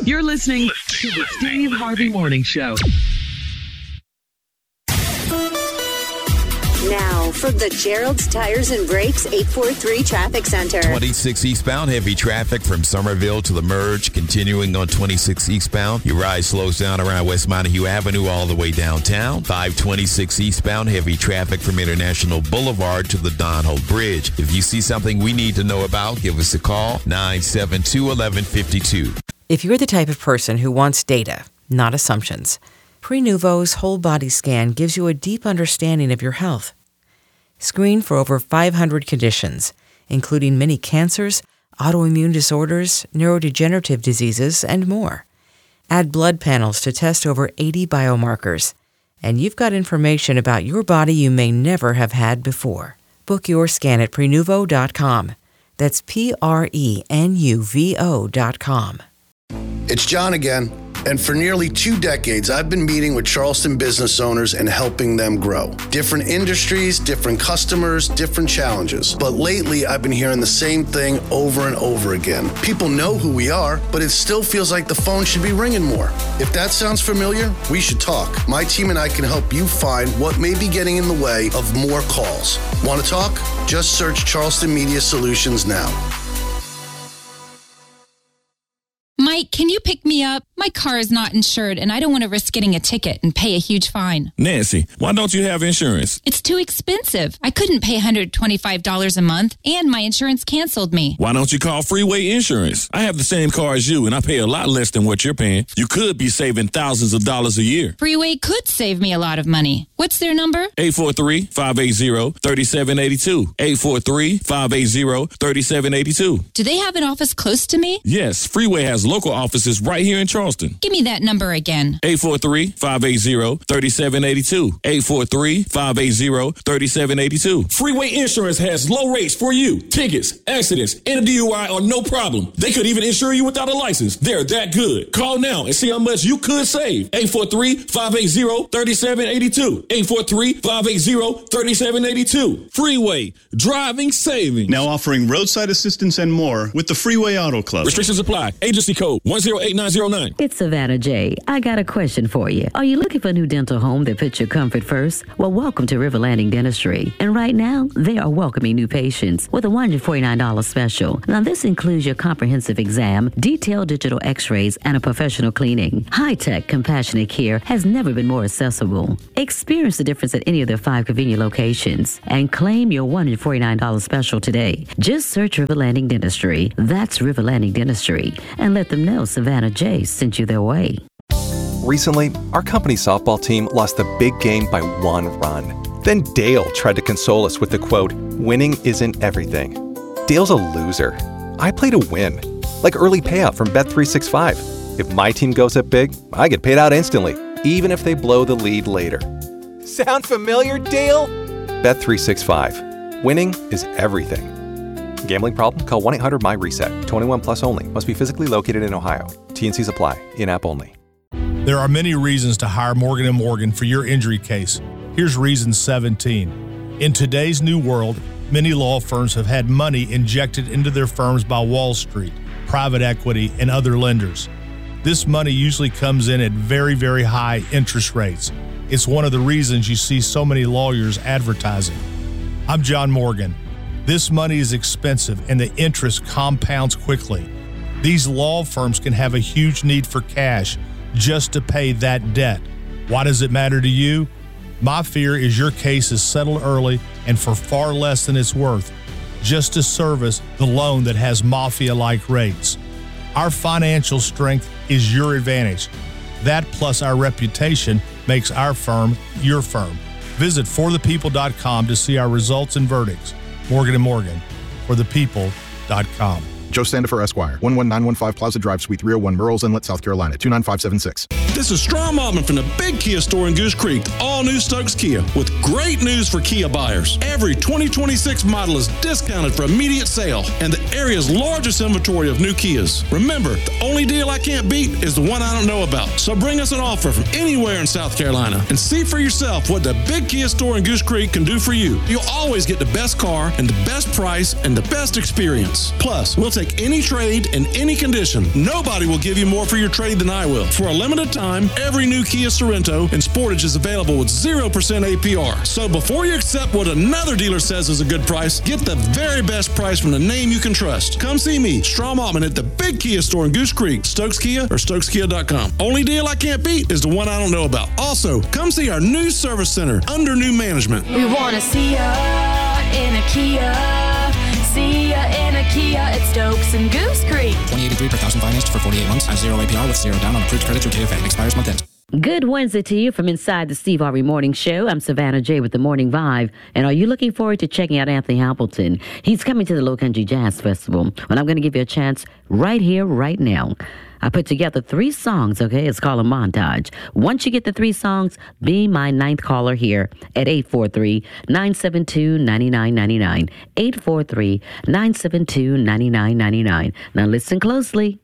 You're listening to the Steve Harvey Morning Show. Now, from the Gerald's Tires and Brakes 843 Traffic Center. 26 eastbound, heavy traffic from Somerville to the merge. Continuing on 26 eastbound, your ride slows down around West Montague Avenue all the way downtown. 526 eastbound, heavy traffic from International Boulevard to the Don Holt Bridge. If you see something we need to know about, give us a call, 972-1152. If you're the type of person who wants data, not assumptions, Prenuvo's whole body scan gives you a deep understanding of your health. Screen for over 500 conditions, including many cancers, autoimmune disorders, neurodegenerative diseases, and more. Add blood panels to test over 80 biomarkers, and you've got information about your body you may never have had before. Book your scan at Prenuvo.com. That's Prenuvo.com. It's John again. And for nearly 2 decades, I've been meeting with Charleston business owners and helping them grow. Different industries, different customers, different challenges. But lately, I've been hearing the same thing over and over again. People know who we are, but it still feels like the phone should be ringing more. If that sounds familiar, we should talk. My team and I can help you find what may be getting in the way of more calls. Want to talk? Just search Charleston Media Solutions now. Mike, can you pick me up? My car is not insured, and I don't want to risk getting a ticket and pay a huge fine. Nancy, why don't you have insurance? It's too expensive. I couldn't pay $125 a month, and my insurance canceled me. Why don't you call Freeway Insurance? I have the same car as you, and I pay a lot less than what you're paying. You could be saving thousands of dollars a year. Freeway could save me a lot of money. What's their number? 843-580-3782. 843-580-3782. Do they have an office close to me? Yes, Freeway has local offices right here in Charleston. Give me that number again. 843-580-3782. 843-580-3782. Freeway Insurance has low rates for you. Tickets, accidents, and a DUI are no problem. They could even insure you without a license. They're that good. Call now and see how much you could save. 843-580-3782. 843-580-3782. Freeway, driving savings. Now offering roadside assistance and more with the Freeway Auto Club. Restrictions apply. Agency code 108909. It's Savannah J. I got a question for you. Are you looking for a new dental home that puts your comfort first? Well, welcome to River Landing Dentistry. And right now, they are welcoming new patients with a $149 special. Now, this includes your comprehensive exam, detailed digital x-rays, and a professional cleaning. High-tech, compassionate care has never been more accessible. Experience the difference at any of their 5 convenient locations and claim your $149 special today. Just search River Landing Dentistry. That's River Landing Dentistry. And let them know Savannah J sent you their way. Recently, our company softball team lost the big game by 1 run. Then Dale tried to console us with the quote, "Winning isn't everything." Dale's a loser. I play to win, like early payout from Bet365. If my team goes up big, I get paid out instantly, even if they blow the lead later. Sound familiar, Dale? Bet365. Winning is everything. Gambling problem? Call 1-800-MY-RESET. 21 plus only. Must be physically located in Ohio. T&Cs apply. In-app only. There are many reasons to hire Morgan & Morgan for your injury case. Here's reason 17. In today's new world, many law firms have had money injected into their firms by Wall Street, private equity, and other lenders. This money usually comes in at very, very high interest rates. It's one of the reasons you see so many lawyers advertising. I'm John Morgan. This money is expensive and the interest compounds quickly. These law firms can have a huge need for cash just to pay that debt. Why does it matter to you? My fear is your case is settled early and for far less than it's worth, just to service the loan that has mafia-like rates. Our financial strength is your advantage. That plus our reputation makes our firm your firm. Visit forthepeople.com to see our results and verdicts. Morgan & Morgan, forthepeople.com. Joe Standifer, Esquire, 11915 Plaza Drive, Suite 301, Murrells Inlet, South Carolina, 29576. The This is Strom Altman from the big Kia store in Goose Creek, all new Stokes Kia, with great news for Kia buyers. Every 2026 model is discounted for immediate sale, and the area's largest inventory of new Kias. Remember, the only deal I can't beat is the one I don't know about. So bring us an offer from anywhere in South Carolina and see for yourself what the big Kia store in Goose Creek can do for you. You'll always get the best car and the best price and the best experience. Plus, we'll take any trade in any condition. Nobody will give you more for your trade than I will. For a limited time, every new Kia Sorento and Sportage is available with 0% APR. So before you accept what another dealer says is a good price, get the very best price from the name you can trust. Come see me, Strom Altman, at the big Kia store in Goose Creek, Stokes Kia, or StokesKia.com. Only deal I can't beat is the one I don't know about. Also, come see our new service center under new management. We want to see ya in a Kia. See ya in a Kia at Stokes and Goose Creek. 2083 per thousand financed for 48 months. Have 0 APR with 0 down on approved credit through KFA. Expires month end. Good Wednesday to you from inside the Steve Harvey Morning Show. I'm Savannah J with the Morning Vibe. And are you looking forward to checking out Anthony Hamilton? He's coming to the Low Country Jazz Festival. And I'm going to give you a chance right here, right now. I put together 3 songs, okay? It's called a montage. Once you get the 3 songs, be my 9th caller here at 843-972-9999. 843-972-9999. Now listen closely.